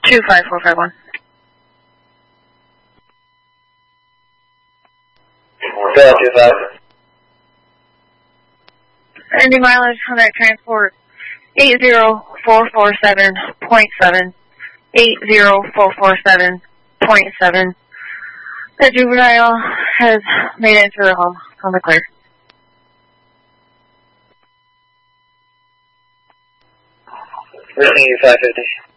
25451. Go 25. Ending mileage on that transport 80447.7. 80447.7. The juvenile has made it into the home on the clear. Repeat 550.